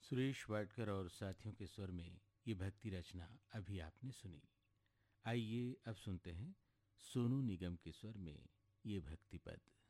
सुरेश वाडकर और साथियों के स्वर में ये भक्ति रचना अभी आपने सुनी। आइए अब सुनते हैं सोनू निगम के स्वर में ये भक्ति पद।